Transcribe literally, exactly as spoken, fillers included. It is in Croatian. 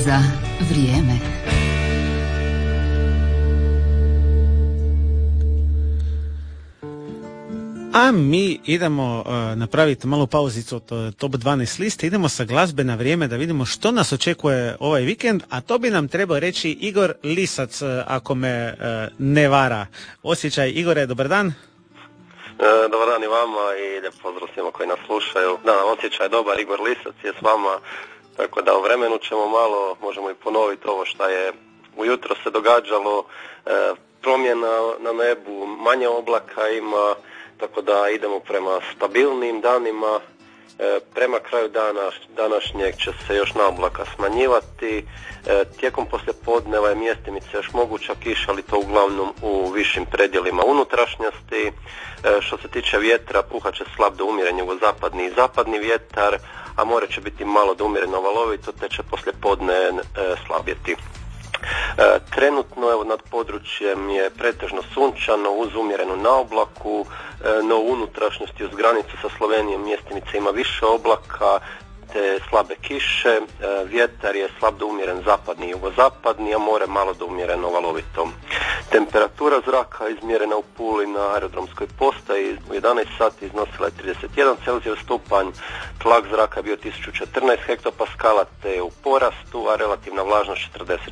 za vrijeme. A mi idemo uh, napraviti malu pauzicu od uh, top dvanaest liste, idemo sa glazbe na vrijeme da vidimo što nas očekuje ovaj vikend, a to bi nam trebao reći Igor Lisac, uh, ako me uh, ne vara. Osjećaj, Igore, dobar dan. E, dobar dan i vama i lijep pozdrav svima koji nas slušaju. Da, osjećaj dobar, Igor Lisac je s vama, tako da u vremenu ćemo malo, možemo i ponoviti ovo što je ujutro se događalo, e, promjena na nebu, manje oblaka ima, tako da idemo prema stabilnim danima. E, prema kraju dana, današnjeg će se još naoblaka smanjivati. E, tijekom poslijepodneva je mjestimice još moguća kiša, ali to uglavnom u višim predjelima unutrašnjosti. E, što se tiče vjetra, puhat će slab do umjeren jugozapadni i zapadni vjetar, a more će biti malo do umjereno valovito, te će poslijepodne e, slabjeti. E, trenutno evo, nad područjem je pretežno sunčano uz umjerenu naoblaku, e, no u unutrašnjosti uz granicu sa Slovenijom mjestimice ima više oblaka te slabe kiše, e, vjetar je slab do umjeren zapadni i jugozapadni, a more malo do umjereno valovito. Temperatura zraka izmjerena u Puli na aerodromskoj postaji u jedanaest sati iznosila je trideset jedan Celzijus stupanj, tlak zraka je bio tisuću četrnaest hektopaskala te je u porastu, a relativna vlažnost četrdeset